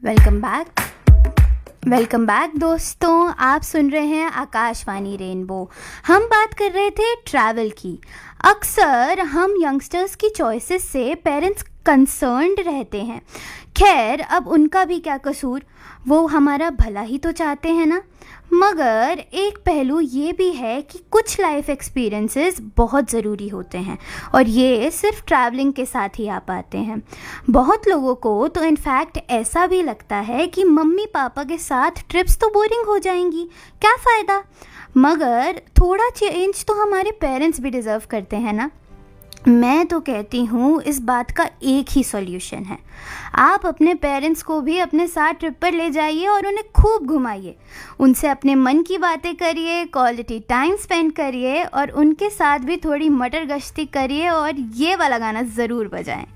Welcome back दोस्तों। आप सुन रहे हैं आकाशवाणी रेनबो। हम बात कर रहे थे ट्रैवल की। अक्सर हम यंगस्टर्स की चॉइसेस से पेरेंट्स कंसर्न्ड रहते हैं। खैर, अब उनका भी क्या कसूर, वो हमारा भला ही तो चाहते हैं ना। मगर एक पहलू ये भी है कि कुछ लाइफ एक्सपीरियंसेस बहुत ज़रूरी होते हैं और ये सिर्फ ट्रैवलिंग के साथ ही आ पाते हैं। बहुत लोगों को तो इनफैक्ट ऐसा भी लगता है कि मम्मी पापा के साथ ट्रिप्स तो बोरिंग हो जाएंगी, क्या फ़ायदा। मगर थोड़ा चेंज तो हमारे पेरेंट्स भी डिज़र्व करते हैं ना। मैं तो कहती हूँ इस बात का एक ही सॉल्यूशन है। आप अपने पेरेंट्स को भी अपने साथ ट्रिप पर ले जाइए और उन्हें खूब घुमाइए। उनसे अपने मन की बातें करिए, क्वालिटी टाइम स्पेंड करिए और उनके साथ भी थोड़ी मटर गश्ती करिए और ये वाला गाना ज़रूर बजाएं।